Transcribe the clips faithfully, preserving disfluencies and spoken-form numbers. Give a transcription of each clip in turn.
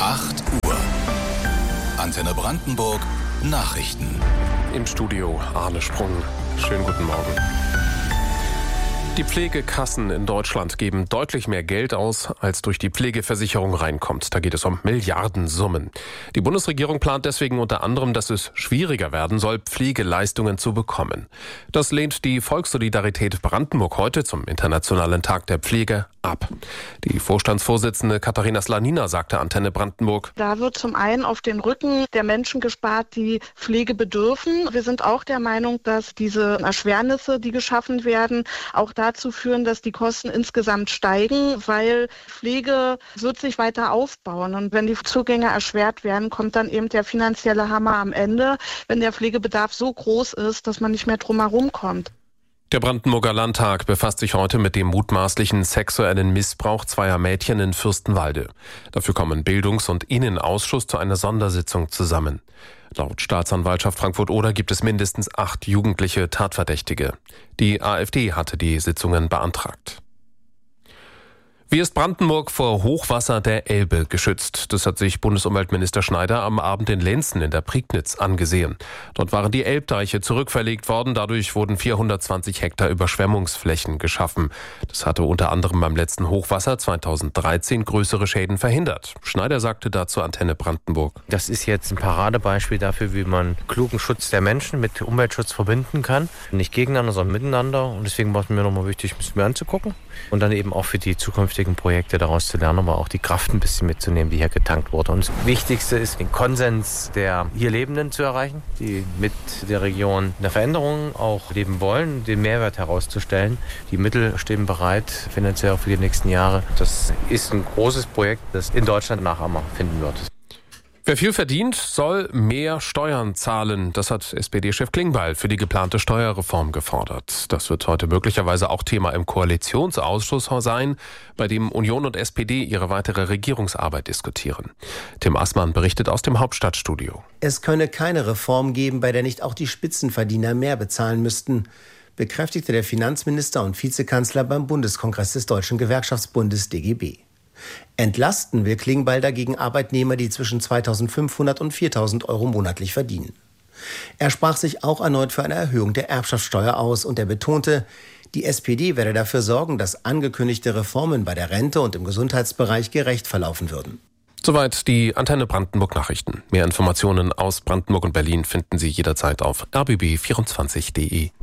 acht Uhr. Antenne Brandenburg Nachrichten. Im Studio Arne Sprung. Schönen guten Morgen. Die Pflegekassen in Deutschland geben deutlich mehr Geld aus, als durch die Pflegeversicherung reinkommt. Da geht es um Milliardensummen. Die Bundesregierung plant deswegen unter anderem, dass es schwieriger werden soll, Pflegeleistungen zu bekommen. Das lehnt die Volkssolidarität Brandenburg heute zum Internationalen Tag der Pflege ab. Die Vorstandsvorsitzende Katharina Slanina sagte Antenne Brandenburg: Da wird zum einen auf den Rücken der Menschen gespart, die Pflege bedürfen. Wir sind auch der Meinung, dass diese Erschwernisse, die geschaffen werden, auch dazu führen, dass die Kosten insgesamt steigen, weil Pflege wird sich weiter aufbauen. Und wenn die Zugänge erschwert werden, kommt dann eben der finanzielle Hammer am Ende, wenn der Pflegebedarf so groß ist, dass man nicht mehr drum herum kommt. Der Brandenburger Landtag befasst sich heute mit dem mutmaßlichen sexuellen Missbrauch zweier Mädchen in Fürstenwalde. Dafür kommen Bildungs- und Innenausschuss zu einer Sondersitzung zusammen. Laut Staatsanwaltschaft Frankfurt-Oder gibt es mindestens acht jugendliche Tatverdächtige. Die AfD hatte die Sitzungen beantragt. Wie ist Brandenburg vor Hochwasser der Elbe geschützt? Das hat sich Bundesumweltminister Schneider am Abend in Lenzen in der Prignitz angesehen. Dort waren die Elbdeiche zurückverlegt worden. Dadurch wurden vierhundertzwanzig Hektar Überschwemmungsflächen geschaffen. Das hatte unter anderem beim letzten Hochwasser zweitausenddreizehn größere Schäden verhindert. Schneider sagte dazu Antenne Brandenburg: Das ist jetzt ein Paradebeispiel dafür, wie man klugen Schutz der Menschen mit Umweltschutz verbinden kann. Nicht gegeneinander, sondern miteinander. Und deswegen war es mir nochmal wichtig, es mir anzugucken. Und dann eben auch für die zukünftigen Projekte daraus zu lernen, aber auch die Kraft ein bisschen mitzunehmen, die hier getankt wurde. Und das Wichtigste ist, den Konsens der hier Lebenden zu erreichen, die mit der Region eine Veränderung auch leben wollen, den Mehrwert herauszustellen. Die Mittel stehen bereit, finanziell auch für die nächsten Jahre. Das ist ein großes Projekt, das in Deutschland Nachahmer finden wird. Wer viel verdient, soll mehr Steuern zahlen. Das hat S P D-Chef Klingbeil für die geplante Steuerreform gefordert. Das wird heute möglicherweise auch Thema im Koalitionsausschuss sein, bei dem Union und S P D ihre weitere Regierungsarbeit diskutieren. Tim Assmann berichtet aus dem Hauptstadtstudio. Es könne keine Reform geben, bei der nicht auch die Spitzenverdiener mehr bezahlen müssten, bekräftigte der Finanzminister und Vizekanzler beim Bundeskongress des Deutschen Gewerkschaftsbundes D G B. Entlasten will Klingbeil dagegen Arbeitnehmer, die zwischen zweitausendfünfhundert und viertausend Euro monatlich verdienen. Er sprach sich auch erneut für eine Erhöhung der Erbschaftssteuer aus und er betonte, die S P D werde dafür sorgen, dass angekündigte Reformen bei der Rente und im Gesundheitsbereich gerecht verlaufen würden. Soweit die Antenne Brandenburg Nachrichten. Mehr Informationen aus Brandenburg und Berlin finden Sie jederzeit auf r b b vierundzwanzig punkt d e.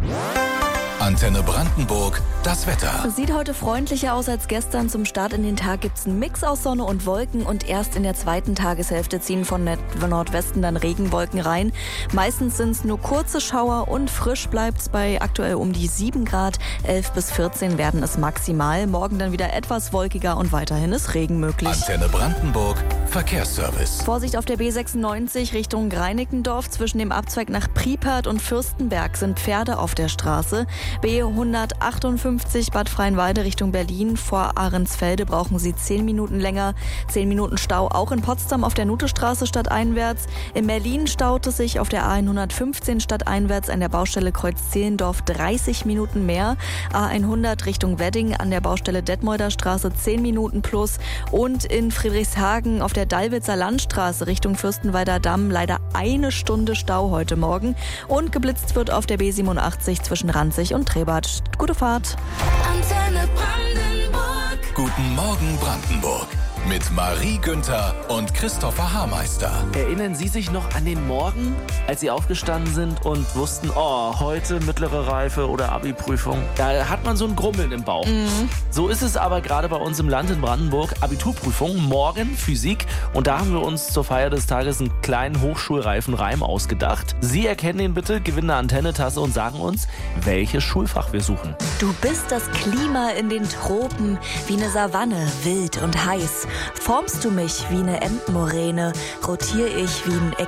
Antenne Brandenburg, das Wetter. Sieht heute freundlicher aus als gestern. Zum Start in den Tag gibt's einen Mix aus Sonne und Wolken und erst in der zweiten Tageshälfte ziehen von Nordwesten dann Regenwolken rein. Meistens sind's nur kurze Schauer und frisch bleibt's bei aktuell um die sieben Grad. elf bis vierzehn werden es maximal. Morgen dann wieder etwas wolkiger und weiterhin ist Regen möglich. Antenne Brandenburg, Verkehrsservice. Vorsicht auf der B sechsundneunzig Richtung Reinickendorf. Zwischen dem Abzweig nach Priepert und Fürstenberg sind Pferde auf der Straße. B hundertachtundfünfzig Bad Freienwalde Richtung Berlin. Vor Ahrensfelde brauchen Sie zehn Minuten länger. zehn Minuten Stau auch in Potsdam auf der Nutestraße stadteinwärts. In Berlin staut es sich auf der A hundertfünfzehn stadteinwärts an der Baustelle Kreuz-Zehlendorf dreißig Minuten mehr. A hundert Richtung Wedding an der Baustelle Detmolder Straße zehn Minuten plus. Und in Friedrichshagen auf der Dallwitzer Landstraße Richtung Fürstenwalder Damm leider eine Stunde Stau heute Morgen. Und geblitzt wird auf der B siebenundachtzig zwischen Ranzig und Trebert. Gute Fahrt. Antenne Brandenburg. Guten Morgen Brandenburg. Mit Marie Günther und Christopher Haarmeister. Erinnern Sie sich noch an den Morgen, als Sie aufgestanden sind und wussten, oh, heute mittlere Reife oder Abi-Prüfung? Da hat man so ein Grummeln im Bauch. Mhm. So ist es aber gerade bei uns im Land in Brandenburg. Abiturprüfung, morgen Physik. Und da haben wir uns zur Feier des Tages einen kleinen hochschulreifen Reim ausgedacht. Sie erkennen ihn bitte, gewinnen eine Antenne-Tasse und sagen uns, welches Schulfach wir suchen. Du bist das Klima in den Tropen, wie eine Savanne, wild und heiß. Formst du mich wie eine Endmoräne, rotiere ich wie ein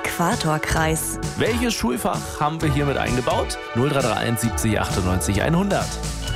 Äquatorkreis. Welches Schulfach haben wir hiermit eingebaut? null drei drei eins siebzig achtundneunzig hundert.